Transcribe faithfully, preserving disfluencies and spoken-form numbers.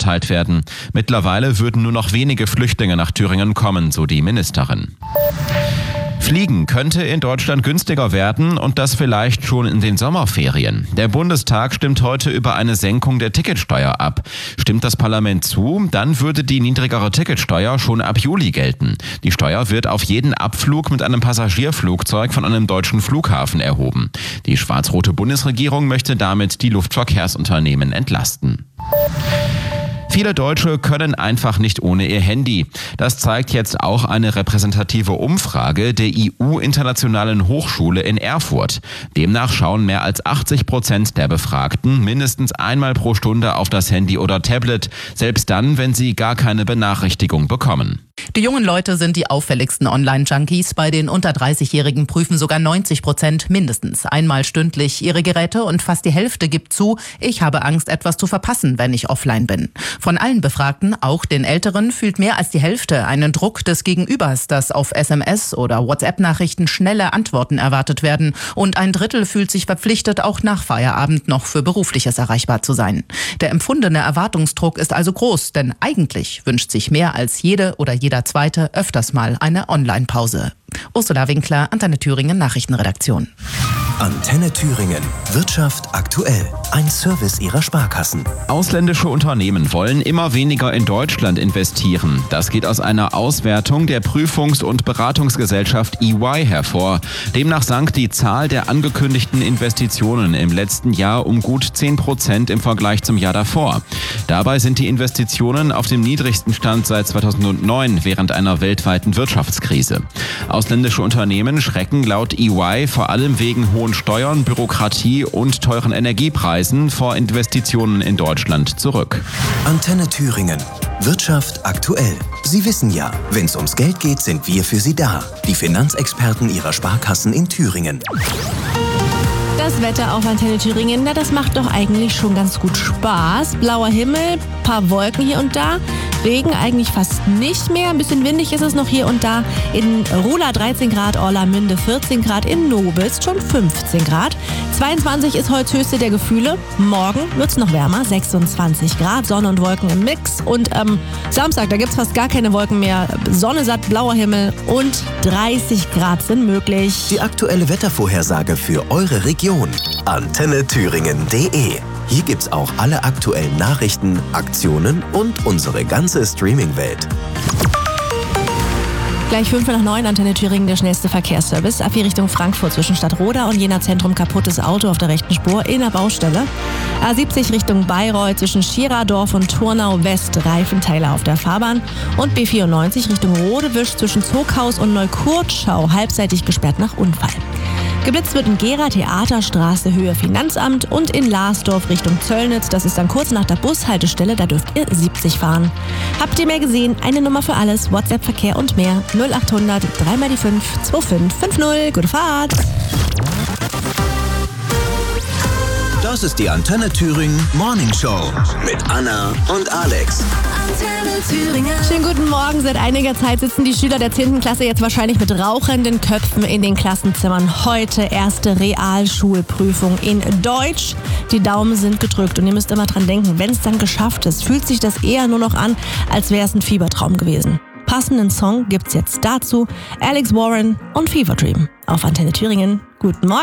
verteilt werden. Mittlerweile würden nur noch wenige Flüchtlinge nach Thüringen kommen, so die Ministerin. Fliegen könnte in Deutschland günstiger werden und das vielleicht schon in den Sommerferien. Der Bundestag stimmt heute über eine Senkung der Ticketsteuer ab. Stimmt das Parlament zu, dann würde die niedrigere Ticketsteuer schon ab Juli gelten. Die Steuer wird auf jeden Abflug mit einem Passagierflugzeug von einem deutschen Flughafen erhoben. Die schwarz-rote Bundesregierung möchte damit die Luftverkehrsunternehmen entlasten. Viele Deutsche können einfach nicht ohne ihr Handy. Das zeigt jetzt auch eine repräsentative Umfrage der I U-Internationalen Hochschule in Erfurt. Demnach schauen mehr als achtzig Prozent der Befragten mindestens einmal pro Stunde auf das Handy oder Tablet, selbst dann, wenn sie gar keine Benachrichtigung bekommen. Die jungen Leute sind die auffälligsten Online-Junkies. Bei den unter dreißigjährigen prüfen sogar neunzig Prozent mindestens einmal stündlich ihre Geräte und fast die Hälfte gibt zu, ich habe Angst, etwas zu verpassen, wenn ich offline bin. Von allen Befragten, auch den Älteren, fühlt mehr als die Hälfte einen Druck des Gegenübers, dass auf S M S oder WhatsApp-Nachrichten schnelle Antworten erwartet werden. Und ein Drittel fühlt sich verpflichtet, auch nach Feierabend noch für Berufliches erreichbar zu sein. Der empfundene Erwartungsdruck ist also groß, denn eigentlich wünscht sich mehr als jede oder jeder Zweite öfters mal eine Online-Pause. Ursula Winkler, Antenne Thüringen Nachrichtenredaktion. Antenne Thüringen. Wirtschaft aktuell. Ein Service ihrer Sparkassen. Ausländische Unternehmen wollen immer weniger in Deutschland investieren. Das geht aus einer Auswertung der Prüfungs- und Beratungsgesellschaft E Y hervor. Demnach sank die Zahl der angekündigten Investitionen im letzten Jahr um gut zehn Prozent im Vergleich zum Jahr davor. Dabei sind die Investitionen auf dem niedrigsten Stand seit zweitausendneun während einer weltweiten Wirtschaftskrise. Ausländische Unternehmen schrecken laut E Y vor allem wegen hohen Steuern, Bürokratie und teuren Energiepreisen vor Investitionen in Deutschland zurück. Antenne Thüringen. Wirtschaft aktuell. Sie wissen ja, wenn es ums Geld geht, sind wir für Sie da. Die Finanzexperten Ihrer Sparkassen in Thüringen. Das Wetter auf Antenne Thüringen, na, das macht doch eigentlich schon ganz gut Spaß. Blauer Himmel, paar Wolken hier und da. Regen eigentlich fast nicht mehr. Ein bisschen windig ist es noch hier und da. In Ruhla dreizehn Grad, Orlamünde vierzehn Grad, in Nobels schon fünfzehn Grad. zweiundzwanzig ist heute höchste der Gefühle. Morgen wird es noch wärmer, sechsundzwanzig Grad, Sonne und Wolken im Mix. Und am ähm, Samstag, da gibt es fast gar keine Wolken mehr. Sonne satt, blauer Himmel und dreißig Grad sind möglich. Die aktuelle Wettervorhersage für eure Region. Antenne Thüringen punkt de. Hier gibt's auch alle aktuellen Nachrichten, Aktionen und unsere ganze Streaming-Welt. Gleich fünf nach neun, Antenne Thüringen, der schnellste Verkehrsservice. Ab hier Richtung Frankfurt zwischen Stadtroda und Jena Zentrum kaputtes Auto auf der rechten Spur in der Baustelle. A siebzig Richtung Bayreuth zwischen Schieradorf und Turnau West, Reifenteile auf der Fahrbahn. Und B vierundneunzig Richtung Rodewisch zwischen Zoghaus und Neukurtschau, halbseitig gesperrt nach Unfall. Geblitzt wird in Gera, Theaterstraße, Höhe Finanzamt und in Larsdorf Richtung Zöllnitz. Das ist dann kurz nach der Bushaltestelle, da dürft ihr siebzig fahren. Habt ihr mehr gesehen? Eine Nummer für alles, WhatsApp-Verkehr und mehr. null achthundert, drei mal die fünf, zwei fünf fünf null. Gute Fahrt! Das ist die Antenne Thüringen Morning Show mit Anna und Alex. Antenne Thüringen. Schönen guten Morgen. Seit einiger Zeit sitzen die Schüler der zehnten Klasse jetzt wahrscheinlich mit rauchenden Köpfen in den Klassenzimmern. Heute erste Realschulprüfung in Deutsch. Die Daumen sind gedrückt und ihr müsst immer dran denken, wenn es dann geschafft ist, fühlt sich das eher nur noch an, als wäre es ein Fiebertraum gewesen. Passenden Song gibt's jetzt dazu. Alex Warren und Fever Dream auf Antenne Thüringen. Guten Morgen.